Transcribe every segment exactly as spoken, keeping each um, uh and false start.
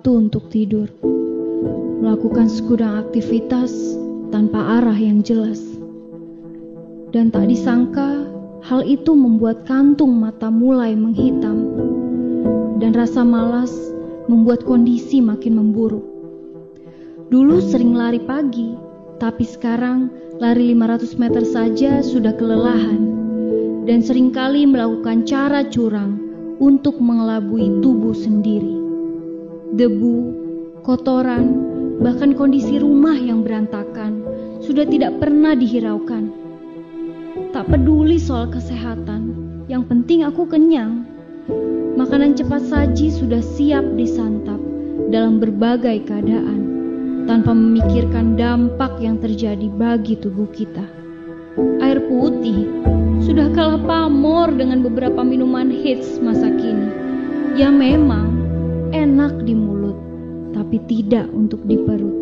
waktu untuk tidur, melakukan segudang aktivitas tanpa arah yang jelas. Dan tak disangka, hal itu membuat kantung mata mulai menghitam, dan rasa malas membuat kondisi makin memburuk. Dulu sering lari pagi, tapi sekarang lari lima ratus meter saja sudah kelelahan, dan seringkali melakukan cara curang untuk mengelabui tubuh sendiri. Debu, kotoran, bahkan kondisi rumah yang berantakan sudah tidak pernah dihiraukan. Tak peduli soal kesehatan, yang penting aku kenyang. Makanan cepat saji sudah siap disantap dalam berbagai keadaan, tanpa memikirkan dampak yang terjadi bagi tubuh kita. Air putih sudah kalah pamor dengan beberapa minuman hits masa kini. Ya memang enak di mulut, tapi tidak untuk di perut.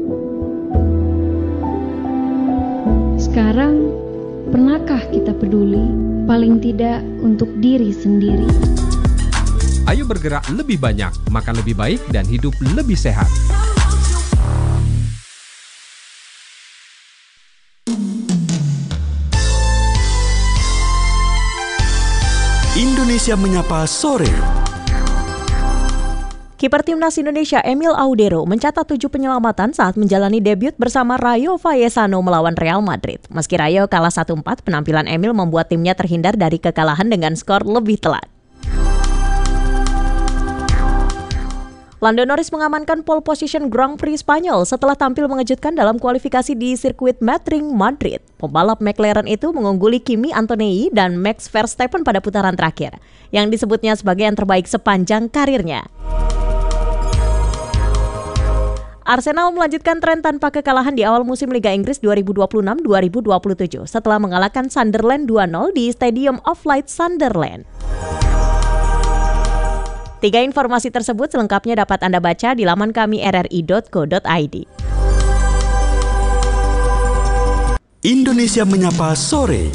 Sekarang, pernahkah kita peduli, paling tidak untuk diri sendiri? Ayo bergerak lebih banyak, makan lebih baik, dan hidup lebih sehat. Indonesia Menyapa Sore. Kiper Timnas Indonesia Emil Audero mencatat tujuh penyelamatan saat menjalani debut bersama Rayo Vallecano melawan Real Madrid. Meski Rayo kalah satu empat, penampilan Emil membuat timnya terhindar dari kekalahan dengan skor lebih telak. Lando Norris mengamankan pole position Grand Prix Spanyol setelah tampil mengejutkan dalam kualifikasi di sirkuit Madrid, Madrid. Pembalap McLaren itu mengungguli Kimi Antonelli dan Max Verstappen pada putaran terakhir, yang disebutnya sebagai yang terbaik sepanjang karirnya. Arsenal melanjutkan tren tanpa kekalahan di awal musim Liga Inggris dua ribu dua puluh enam dua ribu dua puluh tujuh setelah mengalahkan Sunderland dua nol di Stadium of Light Sunderland. Tiga informasi tersebut selengkapnya dapat Anda baca di laman kami r r i dot co dot i d. Indonesia Menyapa Sore.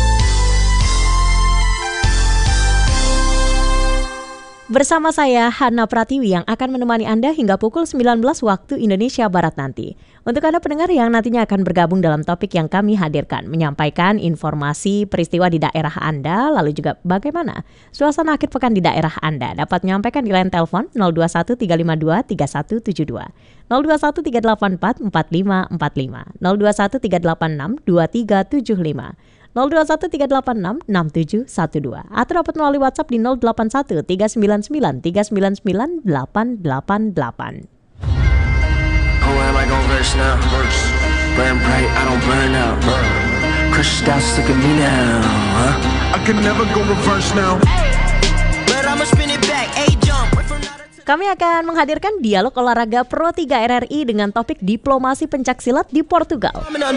Bersama saya, Hana Pratiwi, yang akan menemani Anda hingga pukul sembilan belas waktu Indonesia Barat nanti. Untuk Anda pendengar yang nantinya akan bergabung dalam topik yang kami hadirkan, menyampaikan informasi peristiwa di daerah Anda, lalu juga bagaimana suasana akhir pekan di daerah Anda, dapat menyampaikan di line telepon nol dua satu tiga lima dua tiga satu tujuh dua, nol dua satu tiga delapan empat empat lima empat lima, nol dua satu tiga delapan enam dua tiga tujuh lima, nol dua satu tiga delapan enam enam tujuh satu dua, atau dapat melalui WhatsApp di nol delapan satu tiga sembilan sembilan tiga sembilan sembilan delapan delapan delapan. Oh, am I gonna verse now? Verse. Burn bright, I don't burn out. Burn. Crushed out, look at me now. Huh? I can never go reverse now. But I'ma spin it back, a jump. Kami akan menghadirkan dialog olahraga Pro tiga R R I dengan topik diplomasi pencaksilat di Portugal.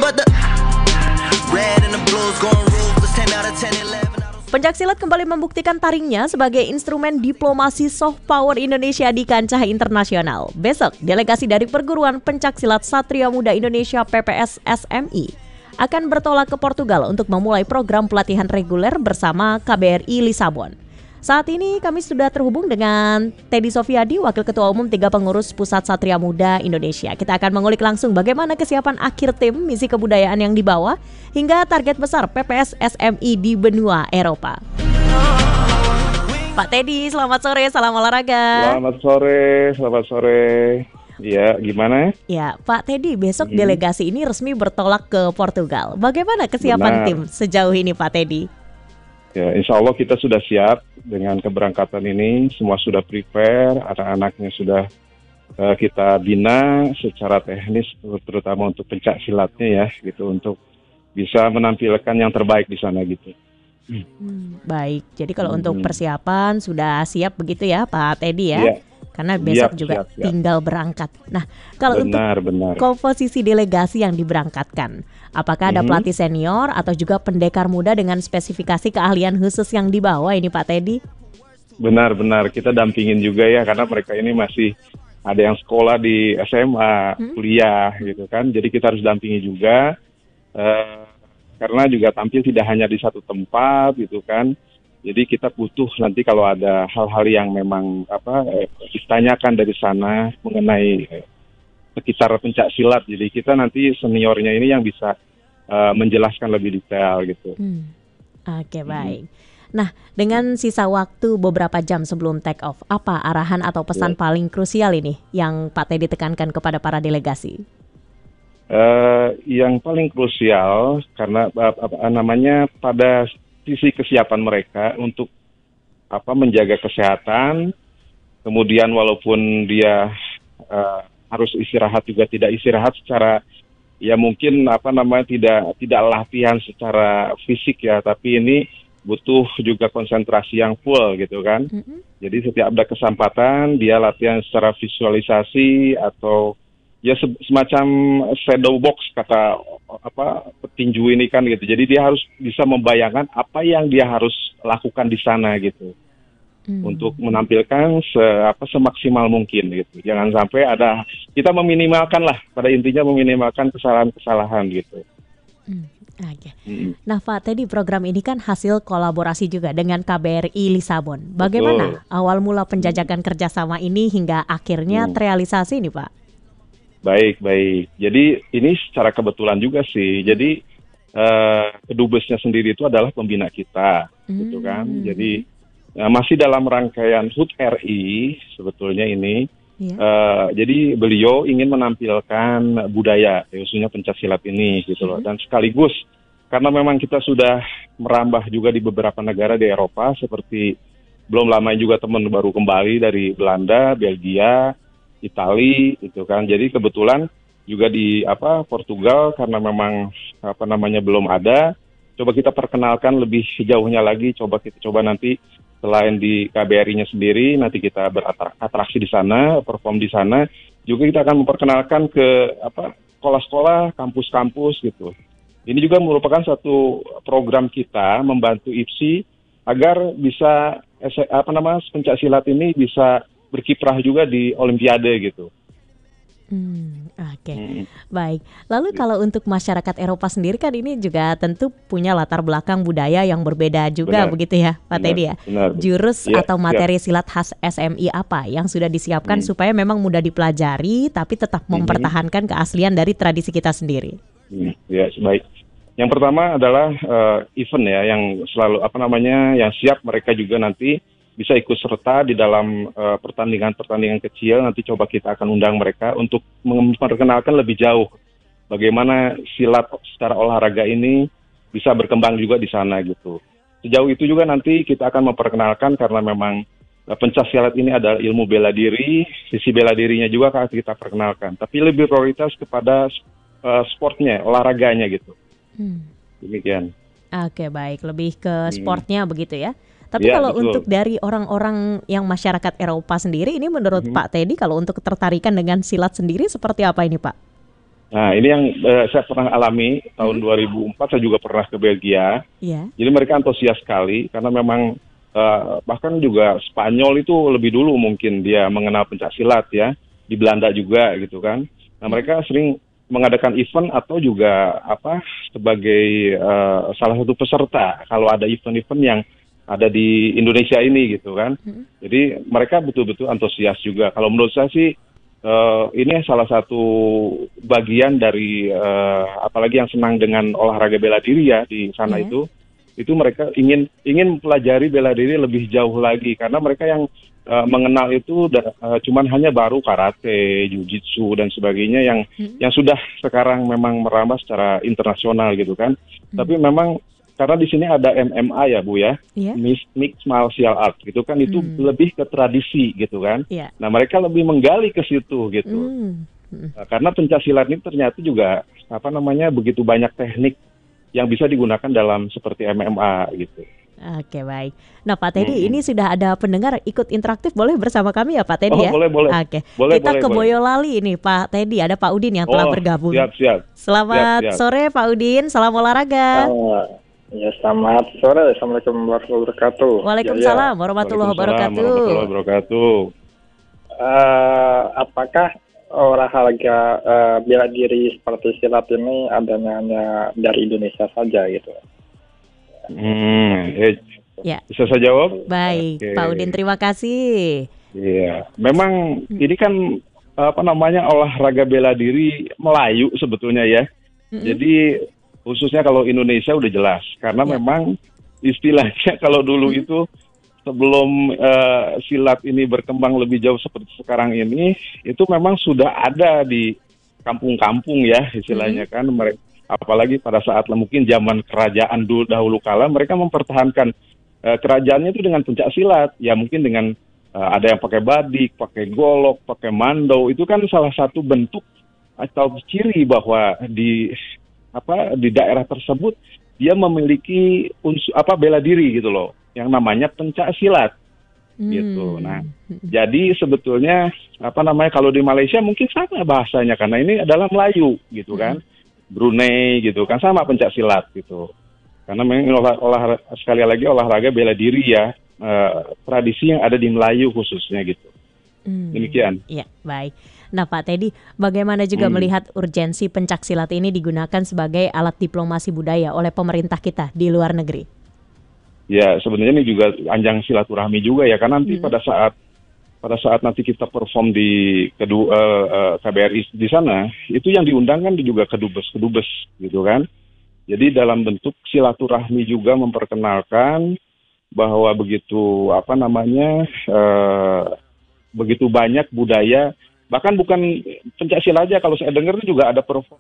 Pencaksilat kembali membuktikan taringnya sebagai instrumen diplomasi soft power Indonesia di kancah internasional. Besok, delegasi dari Perguruan Pencaksilat Satria Muda Indonesia P P S S M I akan bertolak ke Portugal untuk memulai program pelatihan reguler bersama K B R I Lisabon. Saat ini kami sudah terhubung dengan Teddy Sofiadi, Wakil Ketua Umum tiga Pengurus Pusat Satria Muda Indonesia. Kita akan mengulik langsung bagaimana kesiapan akhir tim, misi kebudayaan yang dibawa, hingga target besar P P S S M I di benua Eropa. Pak Teddy, selamat sore, salam olahraga. Selamat sore, selamat sore. Ya, gimana? Ya, Pak Teddy, besok hmm. delegasi ini resmi bertolak ke Portugal. Bagaimana kesiapan Benar. tim sejauh ini, Pak Teddy? Ya, insya Allah kita sudah siap dengan keberangkatan ini. Semua sudah prepare, anak-anaknya sudah uh, kita bina secara teknis, terutama untuk pencak silatnya ya, gitu, untuk bisa menampilkan yang terbaik di sana gitu. Hmm, baik, jadi kalau hmm. untuk persiapan sudah siap begitu ya, Pak Teddy ya? Ya. Karena besok siap, juga siap, siap. tinggal berangkat. Nah, kalau benar, untuk benar. komposisi delegasi yang diberangkatkan, apakah ada mm-hmm. pelatih senior atau juga pendekar muda dengan spesifikasi keahlian khusus yang dibawa ini, Pak Teddy? Benar-benar, kita dampingin juga ya, karena mereka ini masih ada yang sekolah di S M A, hmm? kuliah gitu kan. Jadi kita harus dampingi juga, uh, karena juga tampil tidak hanya di satu tempat gitu kan. Jadi kita butuh nanti kalau ada hal-hal yang memang apa eh, ditanyakan dari sana mengenai eh, sekitar pencak silat. Jadi kita nanti seniornya ini yang bisa uh, menjelaskan lebih detail gitu. Hmm. Oke, baik. Nah, dengan sisa waktu beberapa jam sebelum take off, apa arahan atau pesan Ya. paling krusial ini yang Pak Teddy tekankan kepada para delegasi? Uh, yang paling krusial karena apa, apa namanya pada sisi kesiapan mereka untuk apa menjaga kesehatan, kemudian walaupun dia uh, harus istirahat juga tidak istirahat secara ya mungkin apa namanya tidak tidak latihan secara fisik ya, tapi ini butuh juga konsentrasi yang full gitu kan. Mm-hmm. Jadi setiap ada kesempatan dia latihan secara visualisasi atau ya semacam shadow box kata apa petinju ini kan gitu. Jadi dia harus bisa membayangkan apa yang dia harus lakukan di sana gitu. Hmm. Untuk menampilkan se, apa, semaksimal mungkin gitu. Jangan sampai ada kita meminimalkan lah pada intinya meminimalkan kesalahan-kesalahan gitu. Hmm. Oke. Okay. Hmm. Nah, Pak Teddy, program ini kan hasil kolaborasi juga dengan K B R I Lisabon. Bagaimana Betul. awal mula penjajakan kerjasama ini hingga akhirnya hmm. terrealisasi nih, Pak? Baik, baik. Jadi ini secara kebetulan juga sih. Jadi uh, kedubesnya sendiri itu adalah pembina kita, hmm. gitu kan. Jadi uh, masih dalam rangkaian H U T R I sebetulnya ini. Yeah. Uh, jadi beliau ingin menampilkan budaya, khususnya pencaksilat ini, gitu loh. Hmm. Dan sekaligus karena memang kita sudah merambah juga di beberapa negara di Eropa, seperti belum lama juga teman baru kembali dari Belanda, Belgia, Itali, gitu kan. Jadi kebetulan juga di apa Portugal karena memang apa namanya belum ada. Coba kita perkenalkan lebih jauhnya lagi. Coba kita coba nanti selain di K B R I-nya sendiri, nanti kita beratraksi di sana, perform di sana. Juga kita akan memperkenalkan ke apa sekolah-sekolah, kampus-kampus gitu. Ini juga merupakan satu program kita membantu I P S I agar bisa apa namanya pencaksilat ini bisa berkiprah juga di Olimpiade gitu. Hmm, Oke, okay. hmm. baik. Lalu kalau untuk masyarakat Eropa sendiri kan ini juga tentu punya latar belakang budaya yang berbeda juga, benar. Begitu ya, Pak Teddy ya. Benar. Jurus ya, atau materi ya. silat khas S M I apa yang sudah disiapkan hmm. supaya memang mudah dipelajari, tapi tetap mempertahankan hmm. keaslian dari tradisi kita sendiri. Hmm. Ya, baik. Yang pertama adalah uh, event ya, yang selalu apa namanya, yang siap mereka juga nanti bisa ikut serta di dalam uh, pertandingan-pertandingan kecil. Nanti coba kita akan undang mereka untuk memperkenalkan lebih jauh bagaimana silat secara olahraga ini bisa berkembang juga di sana gitu. Sejauh itu juga nanti kita akan memperkenalkan karena memang uh, pencaksilat ini adalah ilmu bela diri, sisi bela dirinya juga akan kita perkenalkan. Tapi lebih prioritas kepada uh, sportnya, olahraganya gitu. Hmm. Demikian. Oke, baik. Lebih ke sportnya hmm. begitu ya. Tapi ya, kalau betul. Untuk dari orang-orang yang masyarakat Eropa sendiri, ini menurut hmm. Pak Teddy, kalau untuk ketertarikan dengan silat sendiri seperti apa ini, Pak? Nah, ini yang uh, saya pernah alami tahun hmm. dua ribu empat, saya juga pernah ke Belgia. Yeah. Jadi mereka antusias sekali, karena memang uh, bahkan juga Spanyol itu lebih dulu mungkin dia mengenal pencaksilat ya, di Belanda juga gitu kan. Nah, mereka sering mengadakan event atau juga apa sebagai uh, salah satu peserta kalau ada event-event yang ada di Indonesia ini gitu kan. Hmm. Jadi mereka betul-betul antusias juga. Kalau menurut saya sih uh, ini salah satu bagian dari uh, apalagi yang senang dengan olahraga bela diri ya di sana yeah. itu, itu mereka ingin ingin mempelajari bela diri lebih jauh lagi karena mereka yang uh, mengenal itu uh, cuman hanya baru karate, jiu-jitsu dan sebagainya yang hmm. yang sudah sekarang memang merambah secara internasional gitu kan. Hmm. Tapi memang karena di sini ada M M A ya Bu ya, yeah. Mixed Martial Art gitu kan, itu mm. lebih ke tradisi gitu kan. Yeah. Nah mereka lebih menggali ke situ gitu. Mm. Mm. Nah, karena pencaksilat ini ternyata juga apa namanya begitu banyak teknik yang bisa digunakan dalam seperti M M A gitu. Oke, baik. Nah Pak Teddy, hmm. ini sudah ada pendengar ikut interaktif, boleh bersama kami ya Pak Teddy oh, ya? Boleh, boleh. Oke, boleh, kita boleh, ke boleh. Boyolali ini Pak Teddy, ada Pak Udin yang telah oh, bergabung. Siap, siap. Selamat siap, siap. sore Pak Udin, salam olahraga. Uh, ya selamat sore, Assalamualaikum warahmatullahi wabarakatuh. Waalaikumsalam warahmatullahi wabarakatuh. warahmatullahi wabarakatuh. Uh, apakah olahraga uh, bela diri seperti silat ini adanya hanya dari Indonesia saja gitu? Hmm, eh, Ya. Bisa saya jawab? Baik, Oke. Pak Udin, terima kasih. Iya, memang ini kan apa namanya olahraga bela diri Melayu sebetulnya ya. Mm-mm. Jadi khususnya kalau Indonesia udah jelas, karena Ya. memang istilahnya kalau dulu Mm-mm. itu sebelum eh, silat ini berkembang lebih jauh seperti sekarang ini, itu memang sudah ada di kampung-kampung ya istilahnya kan. Mereka, apalagi pada saat mungkin zaman kerajaan dulu dahulu kala, mereka mempertahankan eh, kerajaannya itu dengan pencak silat, ya mungkin dengan eh, ada yang pakai badik, pakai golok, pakai mandau, itu kan salah satu bentuk atau ciri bahwa di apa di daerah tersebut dia memiliki unsur apa bela diri gitu loh, yang namanya pencak silat gitu. Hmm. Nah, jadi sebetulnya apa namanya kalau di Malaysia mungkin sama bahasanya karena ini adalah Melayu gitu kan, Brunei gitu kan sama pencak silat gitu. Karena memang olah, olah sekali lagi olahraga bela diri ya, eh, tradisi yang ada di Melayu khususnya gitu. Hmm. Demikian. Iya, baik. Nah, Pak Teddy, bagaimana juga Hmm. melihat urgensi pencak silat ini digunakan sebagai alat diplomasi budaya oleh pemerintah kita di luar negeri? Ya, sebenarnya ini juga anjang silaturahmi juga ya, karena nanti Hmm. pada saat pada saat nanti kita perform di kedua uh, uh, K B R I di sana, itu yang diundang kan juga kedubes-kedubes gitu kan. Jadi dalam bentuk silaturahmi juga memperkenalkan bahwa begitu apa namanya uh, begitu banyak budaya, bahkan bukan pencak silat aja, kalau saya dengar itu juga ada perform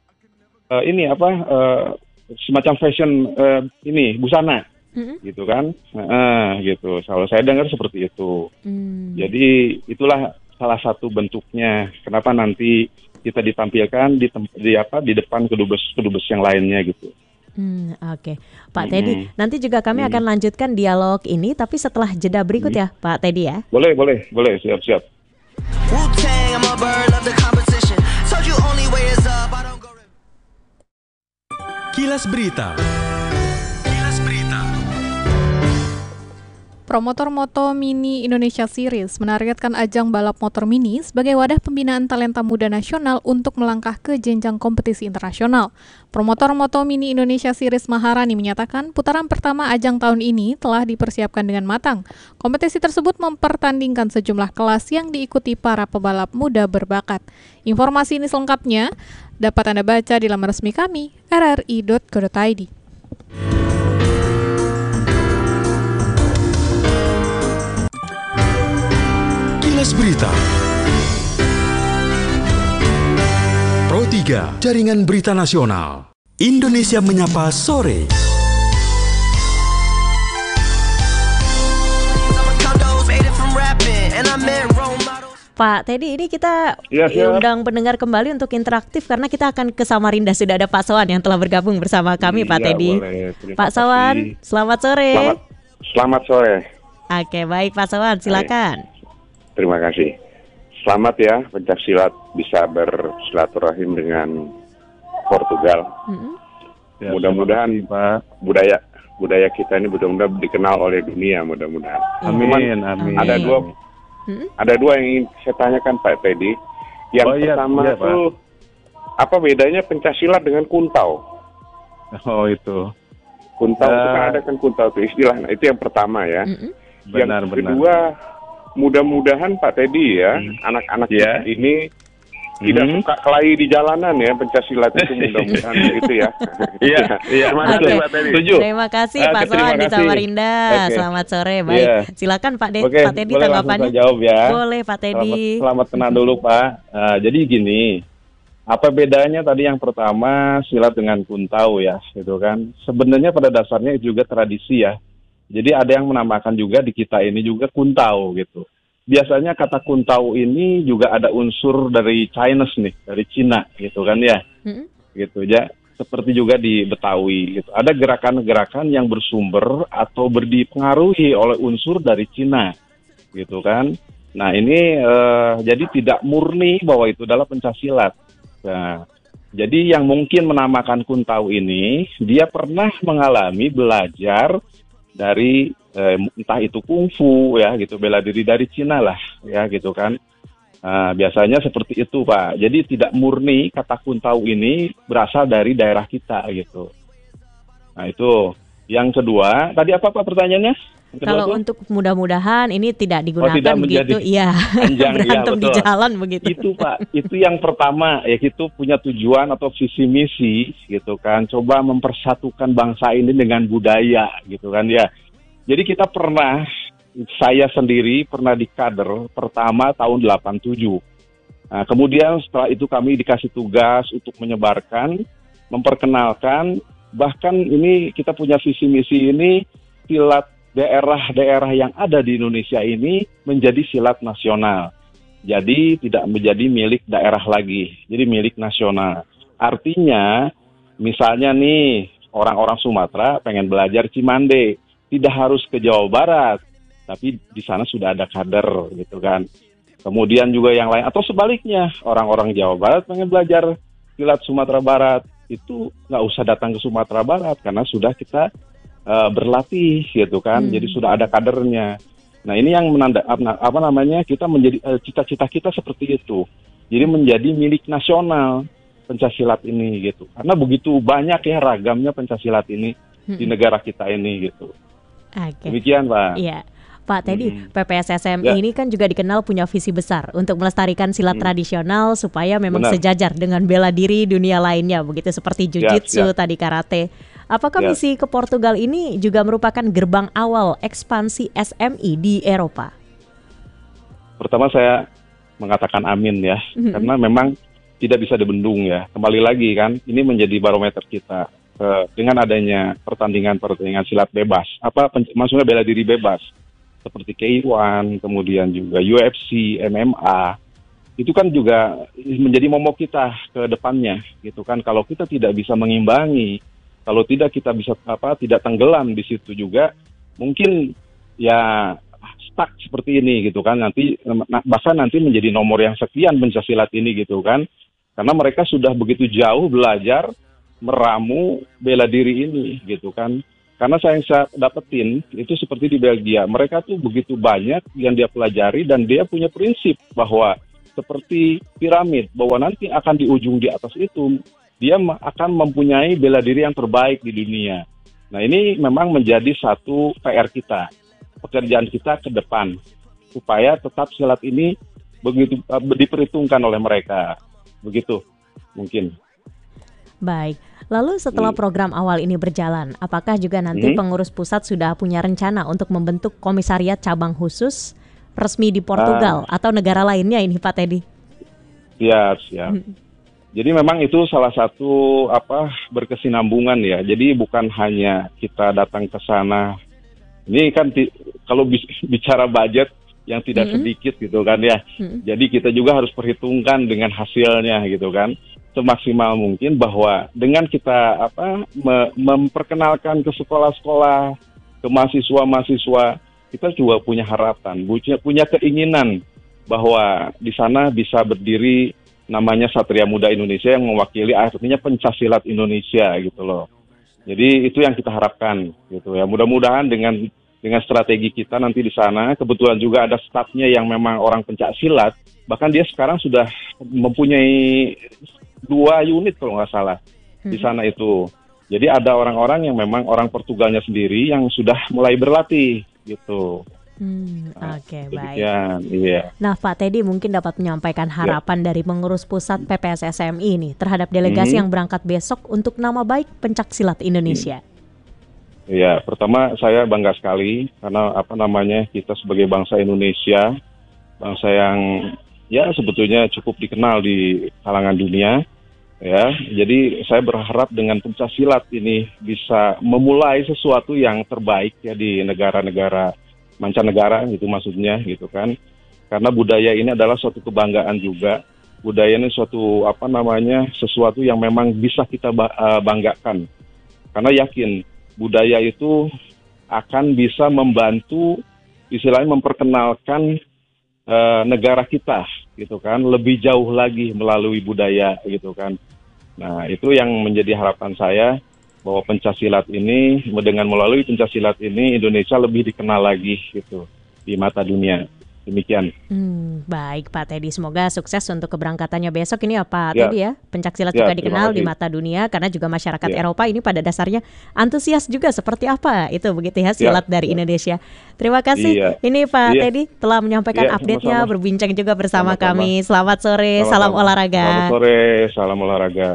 uh, ini apa uh, semacam fashion uh, ini busana. Mm-mm. Gitu kan, nah, gitu. Kalau saya dengar seperti itu. Hmm. Jadi itulah salah satu bentuknya. Kenapa nanti kita ditampilkan di, tem- di apa di depan kedubes-kedubes yang lainnya gitu. Hmm, Oke, Pak Mm-mm. Teddy, nanti juga kami Mm. akan lanjutkan dialog ini, tapi setelah jeda berikut Mm. ya, Pak Teddy ya. Boleh, boleh, boleh. Siap-siap. Wu-Tang, I'm a bird, love the competition. Told you only way is up, I don't go. Kilas Berita. Kilas Berita. Promotor Moto Mini Indonesia Series menargetkan ajang balap motor mini sebagai wadah pembinaan talenta muda nasional untuk melangkah ke jenjang kompetisi internasional. Promotor Moto Mini Indonesia Series Maharani menyatakan putaran pertama ajang tahun ini telah dipersiapkan dengan matang. Kompetisi tersebut mempertandingkan sejumlah kelas yang diikuti para pebalap muda berbakat. Informasi ini selengkapnya dapat Anda baca di laman resmi kami r r i dot co dot i d. Kilas Berita. Pro tiga, Jaringan Berita Nasional. Indonesia Menyapa Sore. Pak Teddy, ini kita Iya, siap. undang pendengar kembali untuk interaktif karena kita akan ke Samarinda. Sudah ada Pak Sawan yang telah bergabung bersama kami, Pak Iya, Teddy. boleh. Terima Pak kasih. Sawan, selamat sore. Selamat, selamat sore. Oke, baik Pak Sawan, silakan. Terima kasih. Selamat ya, pencaksilat bisa bersilaturahim dengan Portugal. Mm-mm. Ya, Mudah-mudahan terima kasih, Pak. budaya budaya kita ini mudah-mudahan dikenal oleh dunia, mudah-mudahan. Amin, amin. Amin. Ada dua Mm-mm. ada dua yang ingin saya tanyakan Pak Teddy. Yang Oh, iya, pertama iya, itu apa bedanya pencaksilat dengan kuntau? Oh itu. Kuntau itu kan Eh. ada kan kuntau itu istilah. Nah, itu yang pertama ya. Mm-mm. Benar, yang benar. kedua, mudah-mudahan Pak Teddy ya, Hmm. anak-anak Ya. ini tidak Hmm. suka kelahi di jalanan ya, pencaksilat itu mudah-mudahan begitu ya. Iya, iya. Terima kasih, kasih Oke. Pak Teddy. Setuju. Terima kasih Oke, Pak terima Sawan di kasih. Samarinda. Oke. Selamat sore. Baik. Iya. Silakan Pak, De- Oke, Pak Teddy boleh langsung tanggapannya. saya jawab ya. Boleh Pak Teddy. Selamat, selamat kenal dulu Pak. Uh, jadi gini, apa bedanya tadi yang pertama silat dengan kuntau ya, gitu kan? Sebenarnya pada dasarnya itu juga tradisi ya. Jadi ada yang menamakan juga di kita ini juga kuntau gitu. Biasanya kata kuntau ini juga ada unsur dari Chinese nih, dari Cina gitu kan ya, Mm-mm. gitu ya. Seperti juga di Betawi gitu. Ada gerakan-gerakan yang bersumber atau berdipengaruhi oleh unsur dari Cina, gitu kan. Nah ini eh, jadi tidak murni bahwa itu adalah pencaksilat. Nah, jadi yang mungkin menamakan kuntau ini, dia pernah mengalami belajar dari eh, entah itu kungfu ya gitu, bela diri dari Cina lah ya gitu kan. Nah, biasanya seperti itu Pak. Jadi tidak murni kata kuntau ini berasal dari daerah kita gitu. Nah itu. Yang kedua, tadi apa Pak pertanyaannya? Yang kedua Kalau tuh? untuk mudah-mudahan ini tidak digunakan Oh, tidak menjadi begitu, iya, panjang, iya, berantem di betul. jalan begitu. Itu Pak, itu yang pertama, ya itu punya tujuan atau visi misi gitu kan, coba mempersatukan bangsa ini dengan budaya gitu kan ya. Jadi kita pernah, saya sendiri pernah di kader pertama tahun delapan tujuh. Nah, kemudian setelah itu kami dikasih tugas untuk menyebarkan, memperkenalkan, bahkan ini kita punya visi misi ini silat daerah-daerah yang ada di Indonesia ini menjadi silat nasional. Jadi tidak menjadi milik daerah lagi, jadi milik nasional. Artinya, misalnya nih orang-orang Sumatera pengen belajar Cimande, tidak harus ke Jawa Barat, tapi di sana sudah ada kader gitu kan. Kemudian juga yang lain, atau sebaliknya, orang-orang Jawa Barat pengen belajar silat Sumatera Barat, itu nggak usah datang ke Sumatera Barat karena sudah kita uh, berlatih gitu kan, hmm. jadi sudah ada kadernya. Nah ini yang menanda apa namanya kita menjadi uh, cita-cita kita seperti itu, jadi menjadi milik nasional pencaksilat ini gitu, karena begitu banyak ya ragamnya pencaksilat ini hmm. di negara kita ini gitu. Okay. Demikian Pak. Iya. Pak Teddy, hmm. P P S S M I ya. Ini kan juga dikenal punya visi besar untuk melestarikan silat hmm. tradisional supaya memang Benar. sejajar dengan bela diri dunia lainnya, begitu seperti jiu-jitsu, ya, ya. tadi karate. Apakah ya. misi ke Portugal ini juga merupakan gerbang awal ekspansi S M I di Eropa? Pertama saya mengatakan amin ya, hmm. karena memang tidak bisa dibendung ya. Kembali lagi kan, ini menjadi barometer kita uh, dengan adanya pertandingan-pertandingan silat bebas, apa maksudnya bela diri bebas. Seperti K satu, kemudian juga U F C, M M A, itu kan juga menjadi momok kita ke depannya, gitu kan. Kalau kita tidak bisa mengimbangi, kalau tidak kita bisa apa, tidak tenggelam di situ juga, mungkin ya stuck seperti ini, gitu kan. Nanti bahkan nanti menjadi nomor yang sekian pencaksilat ini, gitu kan. Karena mereka sudah begitu jauh belajar meramu bela diri ini, gitu kan. Karena saya yang saya dapetin, itu seperti di Belgia. Mereka tuh begitu banyak yang dia pelajari dan dia punya prinsip bahwa seperti piramid, bahwa nanti akan di ujung di atas itu, dia akan mempunyai bela diri yang terbaik di dunia. Nah ini memang menjadi satu P R kita, pekerjaan kita ke depan, supaya tetap silat ini begitu uh, diperhitungkan oleh mereka. Begitu, mungkin. Baik. Lalu setelah program awal ini berjalan, apakah juga nanti hmm. pengurus pusat sudah punya rencana untuk membentuk komisariat cabang khusus resmi di Portugal ah. atau negara lainnya ini Pak Teddy? Siap, siap. Hmm. Jadi memang itu salah satu apa berkesinambungan ya. Jadi bukan hanya kita datang ke sana. Ini kan ti- kalau bicara budget yang tidak hmm. sedikit gitu kan ya. Hmm. Jadi kita juga harus perhitungkan dengan hasilnya gitu kan. Semaksimal mungkin bahwa dengan kita apa me- memperkenalkan ke sekolah-sekolah, ke mahasiswa-mahasiswa, kita juga punya harapan, punya, punya keinginan bahwa di sana bisa berdiri namanya Satria Muda Indonesia yang mewakili artinya pencaksilat Indonesia gitu loh. Jadi itu yang kita harapkan gitu ya. Mudah-mudahan dengan dengan strategi kita nanti di sana, kebetulan juga ada stafnya yang memang orang pencaksilat, bahkan dia sekarang sudah mempunyai dua unit kalau nggak salah hmm. di sana itu. Jadi ada orang-orang yang memang orang Portugalnya sendiri yang sudah mulai berlatih gitu. Hmm, Oke, okay, baik. Iya. Nah, Pak Teddy mungkin dapat menyampaikan harapan ya. dari pengurus pusat P P S S M I ini terhadap delegasi hmm. yang berangkat besok untuk nama baik pencaksilat Indonesia. Iya, hmm. pertama saya bangga sekali karena apa namanya kita sebagai bangsa Indonesia, bangsa yang ya sebetulnya cukup dikenal di kalangan dunia. Ya, jadi saya berharap dengan pencaksilat ini bisa memulai sesuatu yang terbaik ya di negara-negara mancanegara gitu maksudnya gitu kan. Karena budaya ini adalah suatu kebanggaan juga. Budaya ini suatu apa namanya sesuatu yang memang bisa kita banggakan. Karena yakin budaya itu akan bisa membantu istilahnya memperkenalkan uh, negara kita gitu kan lebih jauh lagi melalui budaya gitu kan. Nah, itu yang menjadi harapan saya bahwa pencaksilat ini dengan melalui pencaksilat ini Indonesia lebih dikenal lagi gitu di mata dunia. Demikian. Hmm, baik Pak Teddy, semoga sukses untuk keberangkatannya besok ini ya Pak Ya. Teddy ya. Pencaksilat Ya, juga terima dikenal di kasih. mata dunia karena juga masyarakat Ya. Eropa ini pada dasarnya antusias juga seperti apa itu begitu ya silat Ya, dari ya. Indonesia. Terima kasih Iya. ini Pak Iya. Teddy telah menyampaikan Iya, update-nya, sama-sama. berbincang juga bersama Sama-sama. kami. Selamat sore, Sama-sama. salam olahraga. Selamat sore, salam olahraga.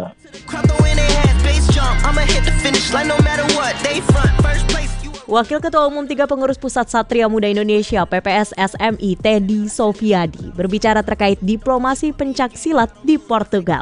Wakil Ketua Umum tiga Pengurus Pusat Satria Muda Indonesia P P S S M I Teddy Sofiadi berbicara terkait diplomasi pencaksilat di Portugal.